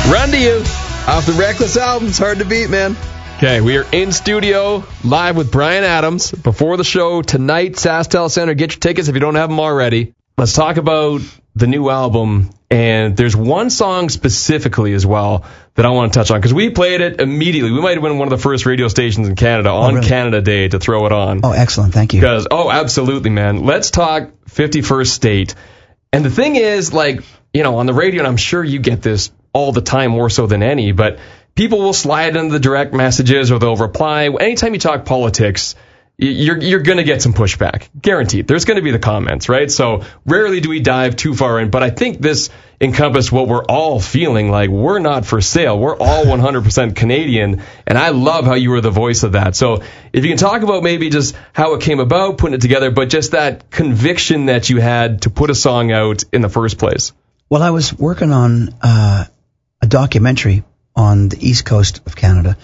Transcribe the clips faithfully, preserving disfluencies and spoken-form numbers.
Run to You off the Reckless album. It's hard to beat, man. Okay, we are in studio live with Bryan Adams before the show tonight. SaskTel Center. Get your tickets if you don't have them already. Let's talk about the new album. And there's one song specifically as well that I want to touch on because we played it immediately. We might have been one of the first radio stations in Canada on oh, really? Canada Day to throw it on. Oh, excellent. Thank you. Because, oh, absolutely, man. Let's talk fifty-first State. And the thing is, like, you know, on the radio, and I'm sure you get this all the time, more so than any, but people will slide into the direct messages or they'll reply. Anytime you talk politics, you're you're going to get some pushback. Guaranteed. There's going to be the comments, right? So rarely do we dive too far in, but I think this encompassed what we're all feeling like. We're not for sale. We're all one hundred percent Canadian, and I love how you were the voice of that. So if you can talk about maybe just how it came about, putting it together, but just that conviction that you had to put a song out in the first place. Well, I was working on uh, a documentary on the east coast of Canada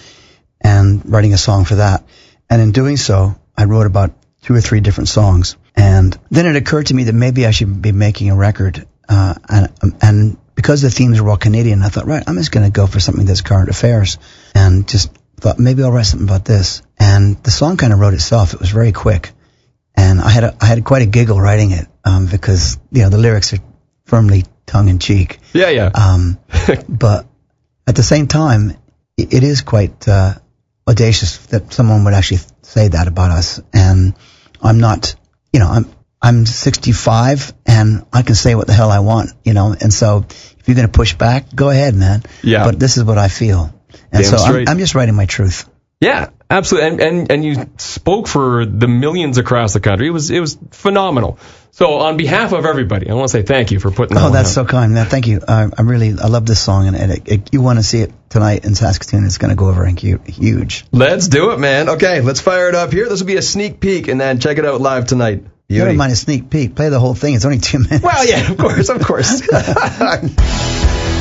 and writing a song for that. And in doing so, I wrote about two or three different songs. And then it occurred to me that maybe I should be making a record. Uh, and, and because the themes were all Canadian, I thought, right, I'm just going to go for something that's current affairs. And just thought, maybe I'll write something about this. And the song kind of wrote itself. It was very quick. And I had a, I had quite a giggle writing it um, because, you know, the lyrics are firmly tongue-in-cheek. Yeah, yeah. Um, but at the same time, it is quite uh, audacious that someone would actually say that about us. And I'm not, you know, I'm I'm sixty-five and I can say what the hell I want, you know. And so if you're going to push back, go ahead, man. Yeah. But this is what I feel. And Damn so straight. I'm, I'm just writing my truth. Yeah, absolutely. And, and and you spoke for the millions across the country. It was it was phenomenal. So on behalf of everybody, I want to say thank you for putting that Oh, one that's out. so kind. Man, thank you. Uh, I really, I love this song, and it, it, you want to see it tonight in Saskatoon. It's going to go over and huge. Let's do it, man. Okay, let's fire it up here. This will be a sneak peek, and then check it out live tonight. Never mind a sneak peek. Play the whole thing. It's only two minutes. Well, yeah, of course, of course.